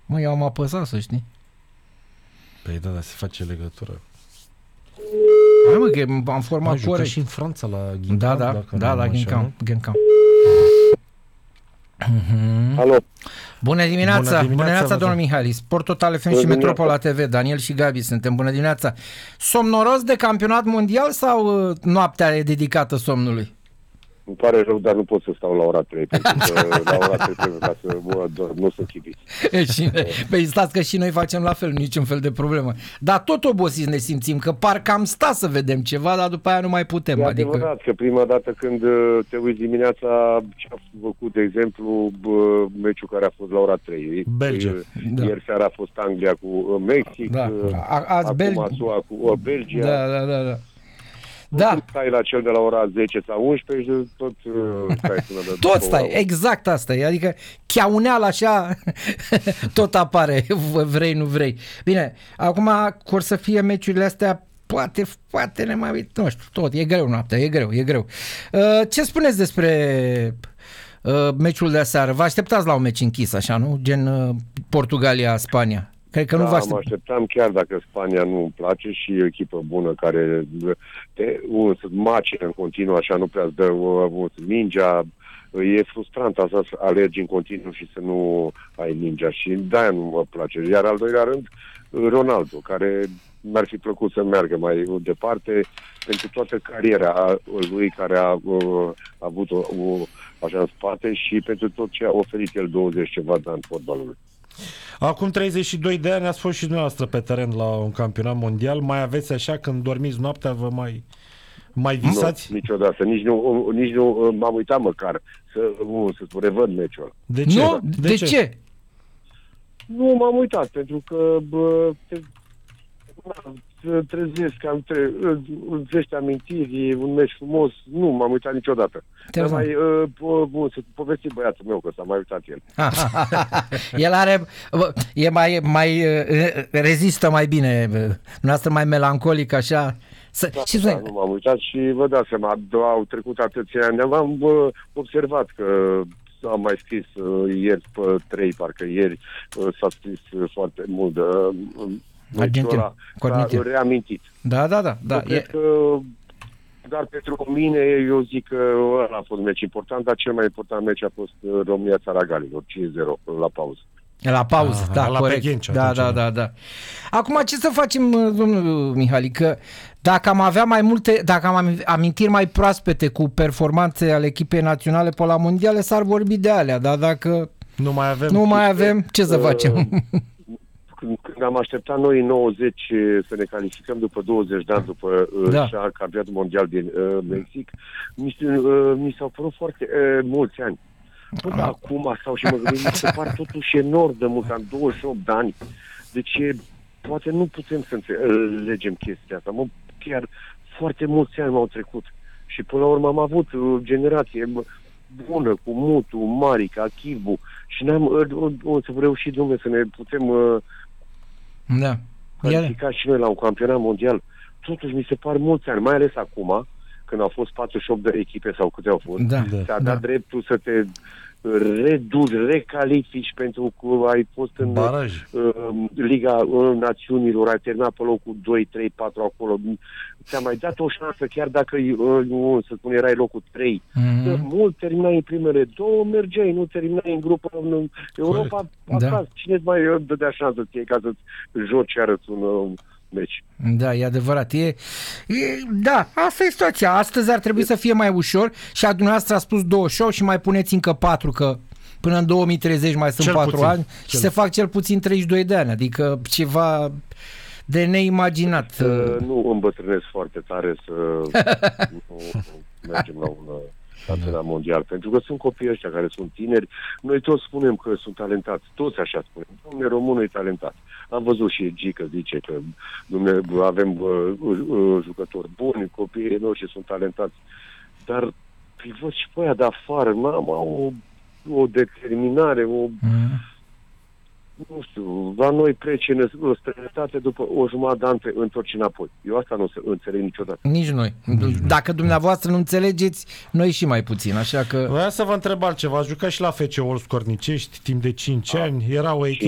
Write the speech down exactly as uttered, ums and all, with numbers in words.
Mă, eu am apăsat, să știi. Păi da, dar se face legătură. Hai mă, că am format jucat corect. și în Franța la Guingamp. Da, da, dacă da, nu la am Guingamp. așa, Guingamp. Mhm. Alo. Bună dimineața, Bună dimineața, bună dimineața, vă domnul Mihali. Sport Total F M Bună și dimineața. Metropola T V. Daniel și Gabi suntem. Bună dimineața. Somnoros de campionat mondial sau uh, noaptea e dedicată somnului? Îmi pare rău, dar nu pot să stau la ora trei, pentru că la ora trei trebuie ca să mă dorm, nu sunt chibit. Și noi, păi stați că și noi facem la fel, niciun fel de problemă. Dar tot obosiți ne simțim, că parcă am stat să vedem ceva, dar după aia nu mai putem. E Adică... adevărat că prima dată când uh, te uiți dimineața ce a făcut, de exemplu, bă, meciul care a fost la ora trei. Belgia. Da. Ieri seara a fost Anglia cu uh, Mexic, Da. uh, A, azi acum Belgia. S U A cu uh, Belgia. Da, da, da, da. Nu Da, stai la cel de la ora zece sau unsprezece și tot uh, stai până de tot două stai, ore. exact asta e, adică cheauneala așa tot apare, vrei, nu vrei. Bine, acum or să fie meciurile astea, poate, poate ne mai uit, nu știu, tot, e greu noaptea, e greu, e greu. Uh, ce spuneți despre uh, meciul de aseară? Vă așteptați la un meci închis, așa, nu? Gen uh, Portugalia-Spania. Cred că nu Da, vă mă aștept... așteptam, chiar dacă Spania nu îmi place și e o echipă bună care te, un, să macină în continuu, așa nu prea îți dă un, mingea. E frustrant asta să alergi în continuu și să nu ai mingea și de-aia nu mă place. Iar al doilea rând, Ronaldo, care mi-ar fi plăcut să meargă mai departe pentru toată cariera lui care a, a avut o, o, așa în spate și pentru tot ce a oferit el douăzeci ceva de ani fotbalului. Acum treizeci și doi de ani ați fost și dumneavoastră pe teren la un campionat mondial. Mai aveți așa când dormiți noaptea, vă mai, mai visați? Nu, niciodată. Nici nu, nici nu m-am uitat măcar să, să revăd meciul ăla. De ce? Nu? De, de ce? ce? Nu m-am uitat, pentru că bă, te, te trezesc, am tre, îți vești amintiri, e un meci frumos. Nu m-am uitat niciodată. Dar mai, uh, bun, să povesti băiatul meu că s-a mai uitat el. El are, e mai, mai rezistă mai bine, noastră mai melancolic așa. Să, Da, și da, nu m-am uitat și vă dați seama, au trecut atâția ani, am uh, observat că am mai scris uh, ieri pe trei, parcă ieri uh, s-a scris uh, foarte mult de uh, Argentina, s-a reamintit. Da, da, da. da cred că, dar pentru mine, eu zic că ăla a fost meci important, dar cel mai important meci a fost uh, România-Țara Galilor, cinci zero la pauză. La pauză, Aha, da, la corect. Ghencea, da, da, da, da. Acum ce să facem, domnul Mihali, că dacă am avea mai multe, dacă am amintiri mai proaspete cu performanțe ale echipei naționale pe la mondiale, s-ar vorbi de alea, dar dacă nu mai avem, nu mai avem ce să facem? Când, când am așteptat noi în nouăzeci să ne calificăm după douăzeci de ani, după da. uh, campionatul mondial din uh, Mexic, mi, uh, mi s-au părut foarte uh, mulți ani. Până ah. acum stau și mă gândesc, mi se pare totuși enorm de mult, am douăzeci și opt de ani. Deci poate nu putem să înțelegem chestia asta. Mă, chiar foarte mulți ani m-au trecut. Și până la urmă am avut o generație bună, cu Mutu, Marica, Chivu. Și n-am o să reușit, Dumnezeu, să ne putem da. califica și noi la un campionat mondial. Totuși mi se par mulți ani, mai ales acum, când au fost patruzeci și opt de echipe sau câte au fost, da, ți-a da. dat dreptul să te reduci, recalifici pentru că ai fost în Baraj. uh, Liga uh, Națiunilor, ai terminat pe locul doi, trei, patru acolo. Ți-a mai dat o șansă, chiar dacă, uh, să spun, erai locul trei. Mm-hmm. Mult terminai în primele două, mergeai, nu terminai în grupă în Europa, acasă. Da. Cine-ți mai dădea șansă ție ca să-ți joci și arăți un uh, meci? Da, e adevărat. E, e, da, asta e situația. Astăzi ar trebui e... să fie mai ușor și a dumneavoastră a spus douăzeci și opt și mai puneți încă patru, că până în două mii treizeci mai sunt cel patru puțin, ani și se fac cel puțin treizeci și doi de ani. Adică ceva de neimaginat. Să nu îmbătrânesc foarte tare să nu mergem la un campionat mondial, pentru că sunt copiii ăștia care sunt tineri. Noi toți spunem că sunt talentați, toți așa spunem. Dom'le, românul e talentat. Am văzut și Gică zice că dumne, avem uh, uh, jucători buni, copiii noștri sunt talentați, dar îi văd și pe aia de afară, mamă, au o, o determinare, o... Mm. Nu știu, la noi plece în străinătate, după o jumătate de an te întorci înapoi. Eu asta nu o înțeleg niciodată. Nici noi. Dacă dumneavoastră nu înțelegeți, noi și mai puțin, așa că... Vreau să vă întreb altceva. Ați jucat și la F C Olsztyn Cornicești timp de cinci ani, era o echipă